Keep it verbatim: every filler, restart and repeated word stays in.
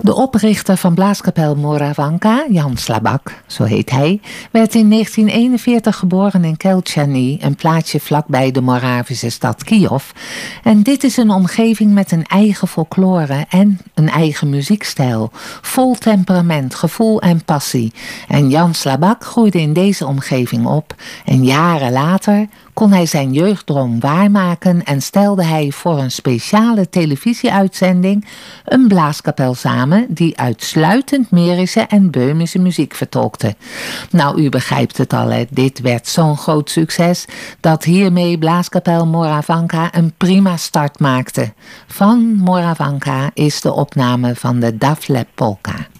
De oprichter van Blaaskapel Moravanka, Jan Slabak, zo heet hij, werd in negentien eenenveertig geboren in Kelchany, een plaatsje vlakbij de Moravische stad Kijów. En dit is een omgeving met een eigen folklore en een eigen muziekstijl, vol temperament, gevoel en passie. En Jan Slabak groeide in deze omgeving op en jaren later kon hij zijn jeugddroom waarmaken en stelde hij voor een speciale televisieuitzending een blaaskapel samen die uitsluitend Mährische en Böhmische muziek vertolkte. Nou, u begrijpt het al, hè? Dit werd zo'n groot succes dat hiermee Blaaskapel Moravanka een prima start maakte. Van Moravanka is de opname van de Dafle Polka.